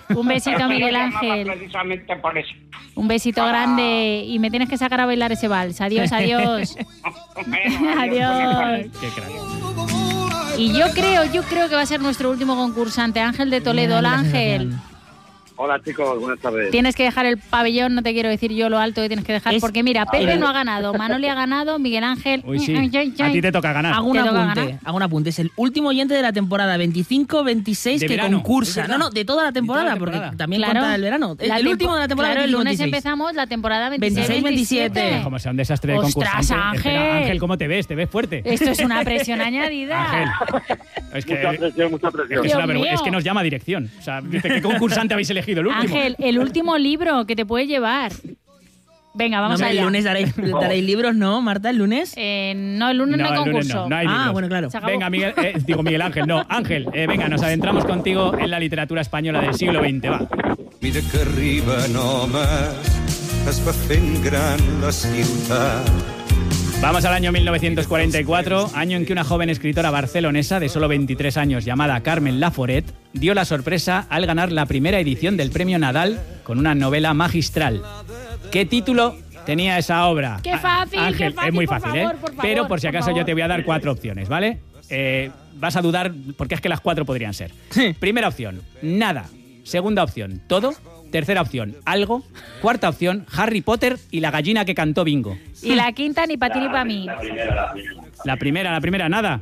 Un besito, Miguel Ángel. Precisamente por eso. Un besito grande y me tienes que sacar a bailar ese vals. Adiós, adiós. Bueno, Adiós. Qué crack. Y yo creo que va a ser nuestro último concursante, Ángel de Toledo. Hola, Ángel. Hola chicos, buenas tardes. Tienes que dejar el pabellón, no te quiero decir yo lo alto que tienes que dejar, porque mira, Pepe no ha ganado, Manoli ha ganado, Miguel Ángel... Uy, sí. A ti te toca ganar. Hago un apunte. Es el último oyente de la temporada 25-26 que verano. concursa. No, de toda la temporada, porque también cuenta el verano. El último de la temporada. Claro, el lunes 25-26. empezamos la temporada 26-27. Como sea un desastre de ¡Ostras, concursante. Ángel! Espera, Ángel, ¿cómo te ves? ¿Te ves fuerte? Esto es una presión añadida. Ángel. Es que, Mucha presión. es, una Dios mío. es que nos llama dirección. O sea, dice, ¿qué concursante habéis elegido? El último. Ángel, el último libro que te puede llevar. Venga, vamos No, allá. el lunes daréis libros, ¿no, Marta? ¿El lunes? No, el lunes no hay el lunes concurso. no hay libros. Bueno, claro. Se acabó. Venga, Miguel Ángel, no. Ángel, venga, nos adentramos contigo en la literatura española del siglo XX, va. Mira que arriben homes, es va fent gran la ciutat. Vamos al año 1944, año en que una joven escritora barcelonesa de solo 23 años llamada Carmen Laforet dio la sorpresa al ganar la primera edición del Premio Nadal con una novela magistral. ¿Qué título tenía esa obra? ¡Qué fácil, Ángel, qué fácil, es muy por fácil, favor, ¿eh? por favor, Pero por si acaso favor. yo te voy a dar 4 opciones, ¿vale? Vas a dudar porque es que las 4 podrían ser. Primera opción, nada. Segunda opción, todo. Tercera opción, algo. Cuarta opción, Harry Potter y la gallina que cantó Bingo. Y la quinta ni para ti ni para mí. La primera, nada.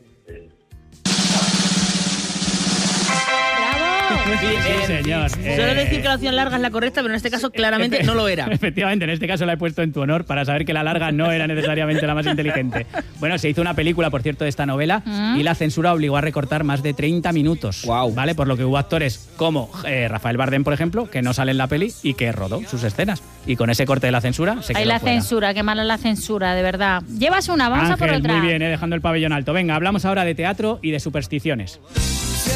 Sí, señor. Suelo decir que la opción larga es la correcta, pero en este caso claramente no lo era. Efectivamente, en este caso la he puesto en tu honor para saber que la larga no era necesariamente la más inteligente. Bueno, se hizo una película, por cierto, de esta novela y la censura obligó a recortar más de 30 minutos. Guau. ¿Vale? Por lo que hubo actores como Rafael Bardem, por ejemplo, que no sale en la peli y que rodó sus escenas. Y con ese corte de la censura se quedó Ahí la fuera. censura, qué mala la censura, de verdad. Llevas una, vamos a por Ángel, otra. muy bien, dejando el pabellón alto. Venga, hablamos ahora de teatro y de supersticiones.